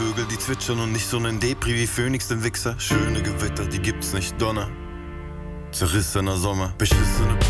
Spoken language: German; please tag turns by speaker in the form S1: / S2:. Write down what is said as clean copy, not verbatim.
S1: Vögel, die zwitschern und nicht so nen Depri wie Phönix, den Wichser. Schöne Gewitter, die gibt's nicht, Donner. Zerrissener Sommer, beschissene